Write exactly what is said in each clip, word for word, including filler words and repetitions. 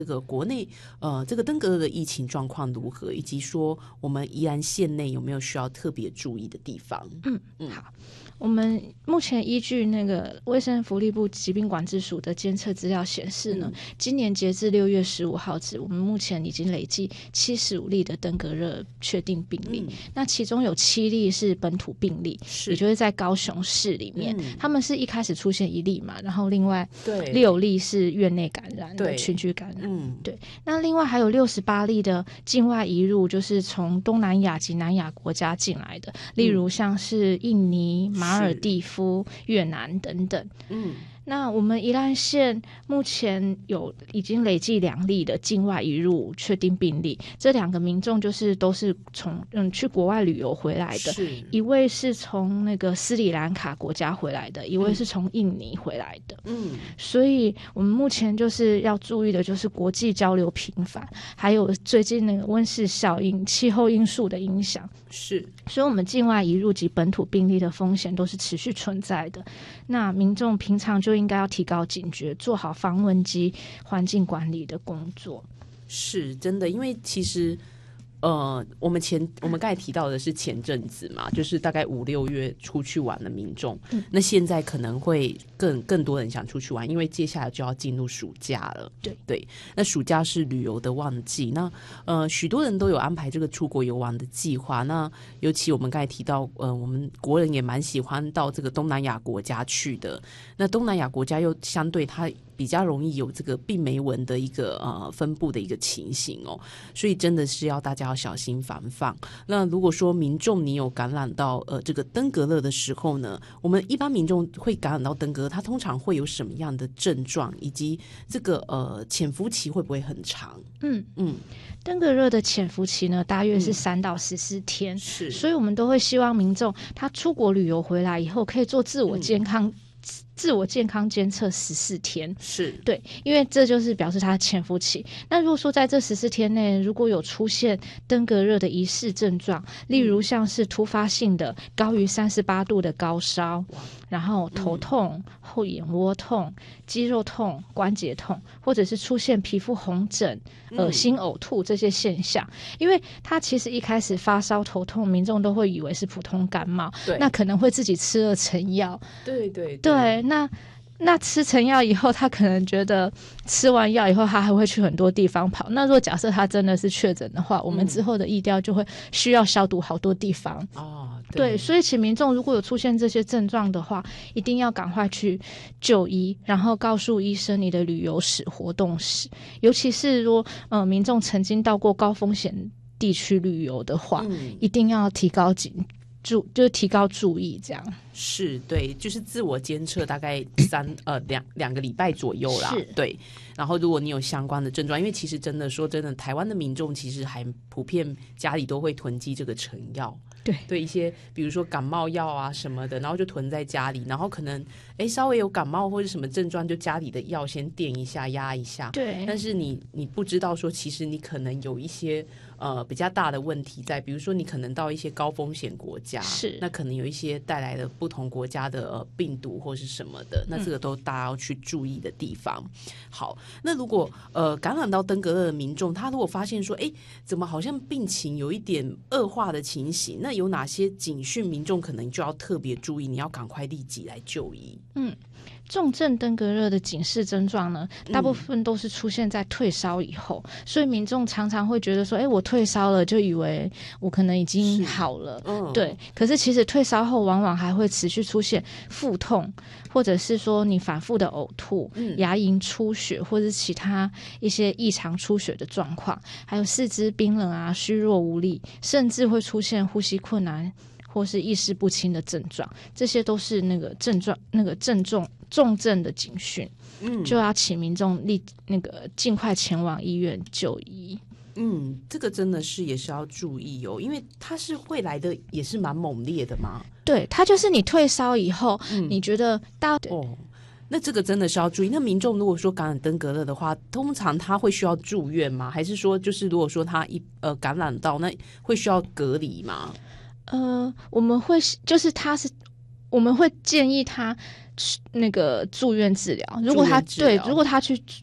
这个国内呃这个登革热的疫情状况如何，以及说我们宜兰县内有没有需要特别注意的地方？ 嗯嗯，好。我们目前依据那个卫生福利部疾病管制署的监测资料显示呢，嗯、今年截至六月十五号止，我们目前已经累计七十五例的登革热确定病例，嗯、那其中有七例是本土病例，也就是在高雄市里面，嗯、他们是一开始出现一例嘛，然后另外六例是院内感染的群聚感染，嗯、对。那另外还有六十八例的境外移入，就是从东南亚及南亚国家进来的，例如像是印尼、马马尔地夫、越南等等。嗯，那我们宜兰县目前有已经累计两例的境外移入确定病例，这两个民众就是都是从嗯去国外旅游回来的，一位是从那个斯里兰卡国家回来的，一位是从印尼回来的。嗯，所以我们目前就是要注意的就是国际交流频繁，还有最近那个温室效应、气候因素的影响。 是， 所以我们境外移入及本土病例的风险都是持续存在的。那民众平常就应该要提高警觉，做好防蚊及环境管理的工作。 是真的，因为其实呃，我们前我们刚才提到的是前阵子嘛，就是大概五六月出去玩的民众，嗯、那现在可能会更更多人想出去玩，因为接下来就要进入暑假了。 对对，那暑假是旅游的旺季，那呃许多人都有安排这个出国游玩的计划。那尤其我们刚才提到，呃，我们国人也蛮喜欢到这个东南亚国家去的。那东南亚国家又相对它比较容易有这个病媒蚊的一个呃分布的一个情形哦，所以真的是要大家要小心防范。那如果说民众你有感染到呃这个登革热的时候呢，我们一般民众会感染到登革热，它通常会有什么样的症状，以及这个呃潜伏期会不会很长？ 嗯嗯，登革热的潜伏期呢，大约是三到十四天，是，所以我们都会希望民众他出国旅游回来以后，可以做自我健康。嗯自我健康监测十四天， 是对，因为这就是表示它的潜伏期。那如果说在这十四天内，如果有出现登革热的疑似症状，例如像是突发性的高于三十八度的高烧，然后头痛、后眼窝痛、肌肉痛、关节痛，或者是出现皮肤红疹、恶心、呕吐这些现象，因为它其实一开始发烧、头痛，民众都会以为是普通感冒，那可能会自己吃了成药， 对对对。对，那那吃成药以后，他可能觉得吃完药以后，他还会去很多地方跑。那如果假设他真的是确诊的话，我们之后的疫调就会需要消毒好多地方。 哦、嗯， 对，对，所以请民众如果有出现这些症状的话，一定要赶快去就医，然后告诉医生你的旅游史、活动史，尤其是说呃民众曾经到过高风险地区旅游的话，嗯、一定要提高警。注就是提高注意，这样是对，就是自我监测大概三呃两两个礼拜左右啦，对。然后如果你有相关的症状，因为其实真的说真的，台湾的民众其实还普遍家里都会囤积这个成药， 对对，一些比如说感冒药啊什么的，然后就囤在家里，然后可能哎稍微有感冒或者什么症状，就家里的药先垫一下压一下， 对。 但是你你不知道说，其实你可能有一些呃比较大的问题在，比如说你可能到一些高风险国家， 是那可能有一些带来的不同国家的、呃、病毒或是什么的，那这个都大家要去注意的地方。嗯、好，那如果呃感染到登革热的民众，他如果发现说，哎，怎么好像病情有一点恶化的情形，那有哪些警讯民众可能就要特别注意，你要赶快立即来就医。 嗯。重症登革热的警示症状呢，大部分都是出现在退烧以后，嗯、所以民众常常会觉得说，哎，我退烧了，就以为我可能已经好了，嗯、对。可是其实退烧后，往往还会持续出现腹痛，或者是说你反复的呕吐、嗯、牙龈出血，或者是其他一些异常出血的状况，还有四肢冰冷啊、虚弱无力，甚至会出现呼吸困难或是意识不清的症状，这些都是那个症状、那个症状。重症的警讯，嗯，就要请民众立那个尽快前往医院就医。 嗯，这个真的是也是要注意哦，因为它是会来的，也是蛮猛烈的嘛。 对，它就是你退烧以后，嗯、你觉得大哦，那这个真的是要注意。那民众如果说感染登革热的话，通常他会需要住院吗？还是说，就是如果说他一呃感染到，那会需要隔离吗？ 呃，我们会就是他是我们会建议他那个住院治疗。如果他对，如果他去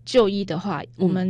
就医的话，我们